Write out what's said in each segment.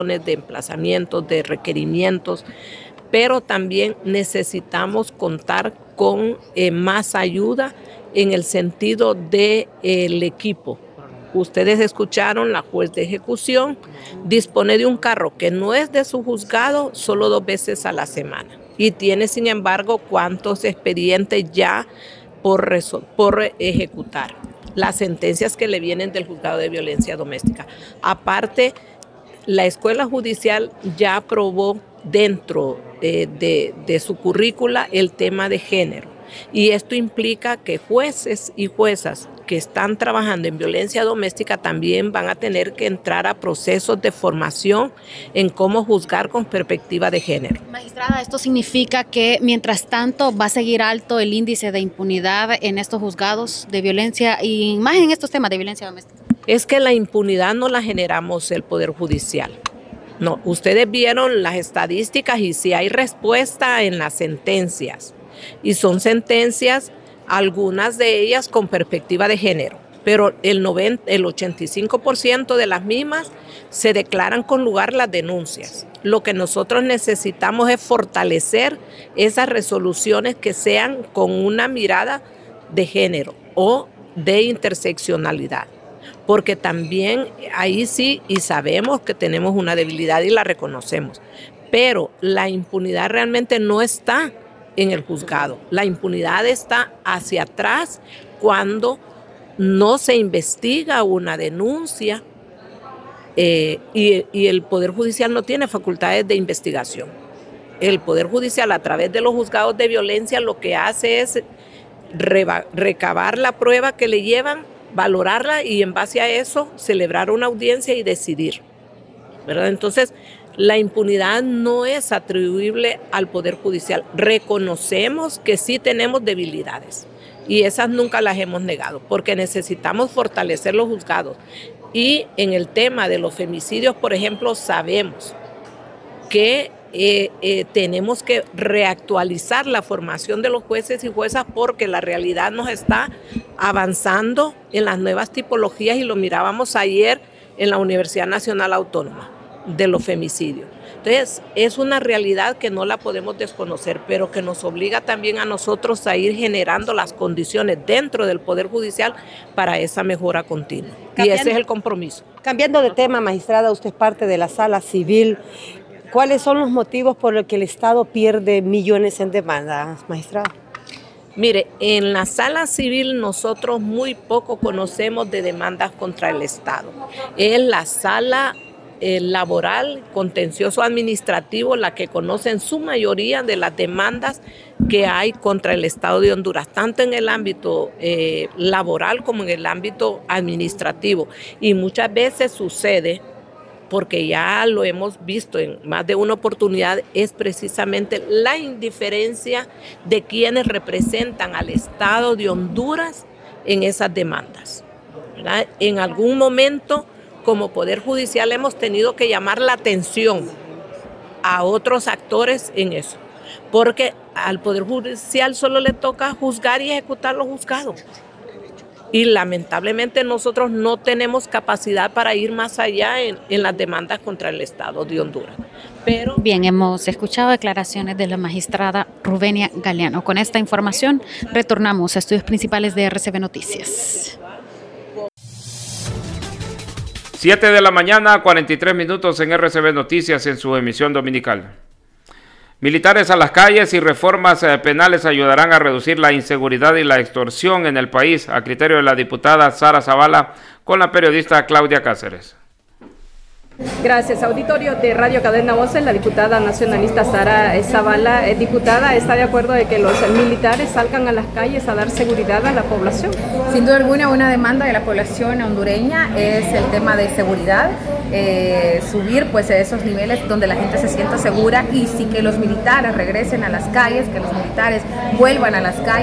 de emplazamientos, de requerimientos, pero también necesitamos contar con más ayuda en el sentido del equipo. Ustedes escucharon, la juez de ejecución dispone de un carro que no es de su juzgado solo 2 veces a la semana y tiene, sin embargo, cuántos expedientes ya por ejecutar, las sentencias que le vienen del juzgado de violencia doméstica. Aparte, la escuela judicial ya aprobó dentro de su currícula el tema de género, y esto implica que jueces y juezas que están trabajando en violencia doméstica también van a tener que entrar a procesos de formación en cómo juzgar con perspectiva de género. Magistrada, esto significa que mientras tanto va a seguir alto el índice de impunidad en estos juzgados de violencia y más en estos temas de violencia doméstica. Es que la impunidad no la generamos el Poder Judicial. No, ustedes vieron las estadísticas y si hay respuesta en las sentencias. Y son sentencias, algunas de ellas con perspectiva de género, pero el 85% de las mismas se declaran con lugar las denuncias. Lo que nosotros necesitamos es fortalecer esas resoluciones que sean con una mirada de género o de interseccionalidad, porque también ahí sí, y sabemos que tenemos una debilidad y la reconocemos, pero la impunidad realmente no está en el juzgado. La impunidad está hacia atrás cuando no se investiga una denuncia y el Poder Judicial no tiene facultades de investigación. El Poder Judicial, a través de los juzgados de violencia, lo que hace es recabar la prueba que le llevan, valorarla y en base a eso celebrar una audiencia y decidir, ¿verdad? Entonces, la impunidad no es atribuible al Poder Judicial. Reconocemos que sí tenemos debilidades y esas nunca las hemos negado porque necesitamos fortalecer los juzgados. Y en el tema de los femicidios, por ejemplo, sabemos que tenemos que reactualizar la formación de los jueces y juezas porque la realidad nos está avanzando en las nuevas tipologías y lo mirábamos ayer en la Universidad Nacional Autónoma de los femicidios. Entonces, es una realidad que no la podemos desconocer, pero que nos obliga también a nosotros a ir generando las condiciones dentro del Poder Judicial para esa mejora continua. Y ese es el compromiso. Cambiando de tema, magistrada, usted es parte de la Sala Civil. ¿Cuáles son los motivos por los que el Estado pierde millones en demandas, magistrada? Mire, en la Sala Civil nosotros muy poco conocemos de demandas contra el Estado. Es la sala laboral, contencioso administrativo, la que conoce en su mayoría de las demandas que hay contra el Estado de Honduras, tanto en el ámbito laboral como en el ámbito administrativo. Y muchas veces sucede, porque ya lo hemos visto en más de una oportunidad, es precisamente la indiferencia de quienes representan al Estado de Honduras en esas demandas, ¿verdad? En algún momento, como Poder Judicial, hemos tenido que llamar la atención a otros actores en eso, porque al Poder Judicial solo le toca juzgar y ejecutar los juzgados. Y lamentablemente nosotros no tenemos capacidad para ir más allá en las demandas contra el Estado de Honduras. Pero bien, hemos escuchado declaraciones de la magistrada Rubenia Galeano. Con esta información retornamos a estudios principales de RCB Noticias. 7 de la mañana, 43 minutos en RCB Noticias en su emisión dominical. Militares a las calles y reformas penales ayudarán a reducir la inseguridad y la extorsión en el país, a criterio de la diputada Sara Zavala, con la periodista Claudia Cáceres. Gracias, auditorio de Radio Cadena Voces. La diputada nacionalista Sara Zavala, diputada, está de acuerdo de que los militares salgan a las calles a dar seguridad a la población. Sin duda alguna, una demanda de la población hondureña es el tema de seguridad, subir pues a esos niveles donde la gente se sienta segura y sí que los militares regresen a las calles, que los militares vuelvan a las calles,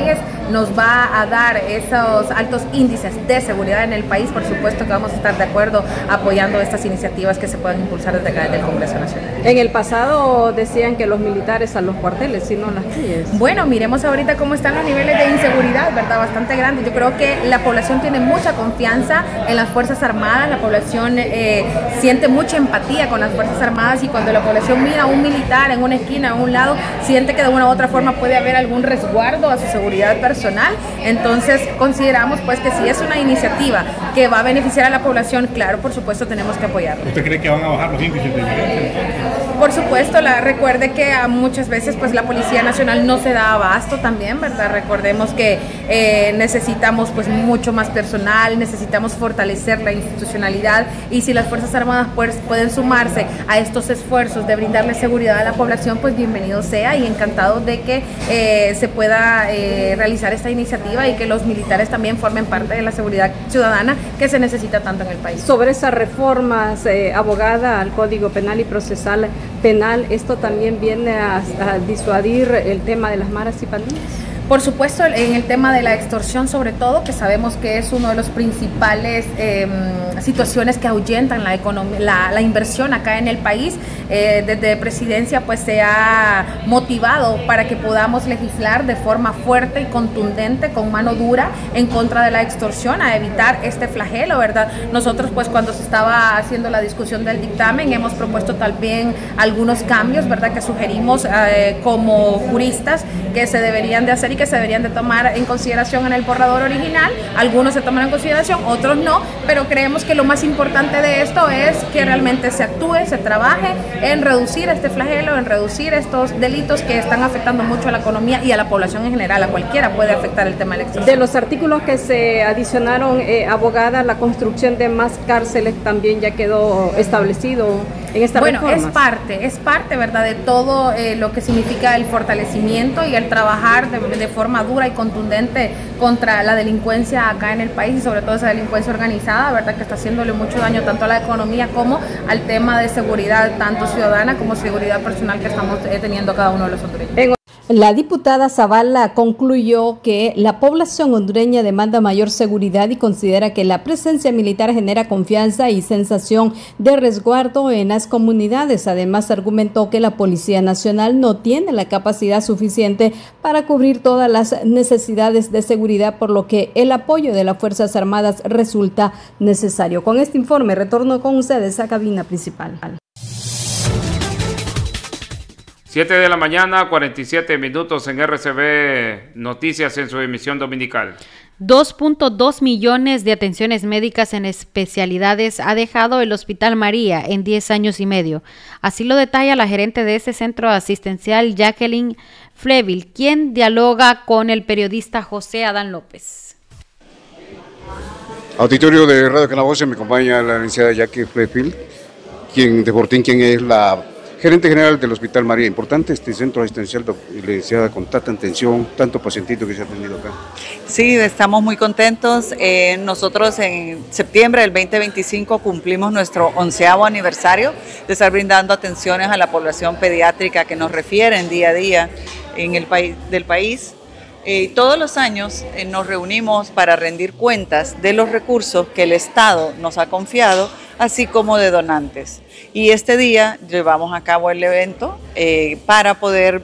nos va a dar esos altos índices de seguridad en el país, por supuesto que vamos a estar de acuerdo apoyando estas iniciativas que se puedan impulsar desde acá, desde el Congreso Nacional. En el pasado decían que los militares a los cuarteles, sino a las calles. Bueno, miremos ahorita cómo están los niveles de inseguridad, ¿verdad? Bastante grandes. Yo creo que la población tiene mucha confianza en las Fuerzas Armadas, la población siente mucha empatía con las Fuerzas Armadas, y cuando la población mira a un militar en una esquina, a un lado, siente que de una u otra forma puede haber algún resguardo a su seguridad personal. Entonces consideramos pues que si es una iniciativa que va a beneficiar a la población, claro, por supuesto tenemos que apoyarla. ¿Usted cree que van a bajar los índices de violencia? Por supuesto, recuerde que muchas veces pues la Policía Nacional no se da abasto también, ¿verdad? Recordemos que necesitamos pues mucho más personal, necesitamos fortalecer la institucionalidad, y si las Fuerzas Armadas pues, pueden sumarse a estos esfuerzos de brindarle seguridad a la población, pues bienvenido sea, y encantado de que se pueda realizar esta iniciativa y que los militares también formen parte de la seguridad ciudadana que se necesita tanto en el país. Sobre esas reformas, abogada, al Código Penal y Procesal Penal, ¿esto también viene a disuadir el tema de las maras y pandillas? Por supuesto, en el tema de la extorsión sobre todo, que sabemos que es uno de los principales situaciones que ahuyentan la economía, la inversión acá en el país. Desde Presidencia pues se ha motivado para que podamos legislar de forma fuerte y contundente, con mano dura, en contra de la extorsión, a evitar este flagelo, ¿verdad? Nosotros pues cuando se estaba haciendo la discusión del dictamen hemos propuesto también algunos cambios, ¿verdad?, que sugerimos como juristas que se deberían de hacer y que se deberían de tomar en consideración en el borrador original. Algunos se toman en consideración, otros no, pero creemos que lo más importante de esto es que realmente se actúe, se trabaje en reducir este flagelo, en reducir estos delitos que están afectando mucho a la economía y a la población en general. A cualquiera puede afectar el tema de la extorsión. De los artículos que se adicionaron, abogada, la construcción de más cárceles también ya quedó establecido en esta reforma. Bueno, es parte, ¿verdad?, de todo lo que significa el fortalecimiento y el trabajar de forma dura y contundente contra la delincuencia acá en el país, y sobre todo esa delincuencia organizada, ¿verdad?, que está haciéndole mucho daño tanto a la economía como al tema de seguridad, tanto ciudadana como seguridad personal que estamos teniendo cada uno de los hondureños. La diputada Zavala concluyó que la población hondureña demanda mayor seguridad y considera que la presencia militar genera confianza y sensación de resguardo en las comunidades. Además, argumentó que la Policía Nacional no tiene la capacidad suficiente para cubrir todas las necesidades de seguridad, por lo que el apoyo de las Fuerzas Armadas resulta necesario. Con este informe retorno con ustedes a cabina principal. 7 de la mañana, 47 minutos en RCB Noticias en su emisión dominical. 2.2 millones de atenciones médicas en especialidades ha dejado el Hospital María en 10 años y medio. Así lo detalla la gerente de ese centro asistencial, Jacqueline Fleville, quien dialoga con el periodista José Adán López. Auditorio de Radio Canavoce, me acompaña la licenciada Jackie Fleville, quien es la gerente general del Hospital María. Importante este centro asistencial, licenciada, con tanta atención, tanto pacientito que se ha atendido acá. Sí, estamos muy contentos. Nosotros en septiembre del 2025 cumplimos nuestro 11º aniversario de estar brindando atenciones a la población pediátrica que nos refieren día a día en el país. Todos los años nos reunimos para rendir cuentas de los recursos que el Estado nos ha confiado, así como de donantes. Y este día llevamos a cabo el evento para poder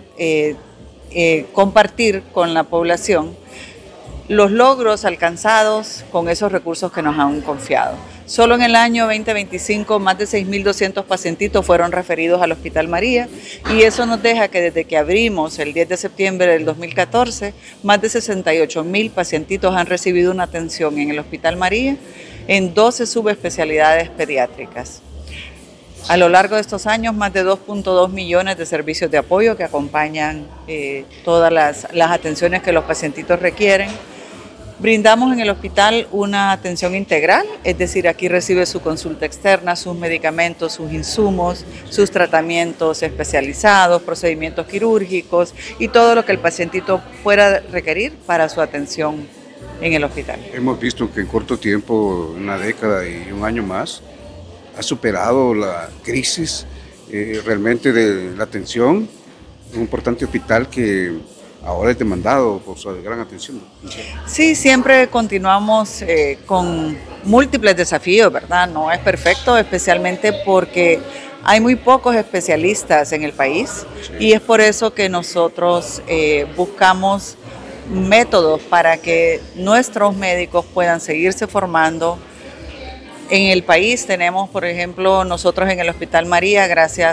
compartir con la población los logros alcanzados con esos recursos que nos han confiado. Solo en el año 2025 más de 6.200 pacientitos fueron referidos al Hospital María, y eso nos deja que desde que abrimos el 10 de septiembre del 2014, más de 68.000 pacientitos han recibido una atención en el Hospital María en 12 subespecialidades pediátricas. A lo largo de estos años, más de 2.2 millones de servicios de apoyo que acompañan todas las atenciones que los pacientitos requieren. Brindamos en el hospital una atención integral, es decir, aquí recibe su consulta externa, sus medicamentos, sus insumos, sus tratamientos especializados, procedimientos quirúrgicos y todo lo que el pacientito pueda requerir para su atención en el hospital. Hemos visto que en corto tiempo, una década y un año más, ha superado la crisis realmente de la atención. Un importante hospital que ahora es demandado por su gran atención. Sí, siempre continuamos con múltiples desafíos, ¿verdad? No es perfecto, especialmente porque hay muy pocos especialistas en el país, y es por eso que nosotros buscamos métodos para que nuestros médicos puedan seguirse formando. En el país tenemos, por ejemplo, nosotros en el Hospital María, gracias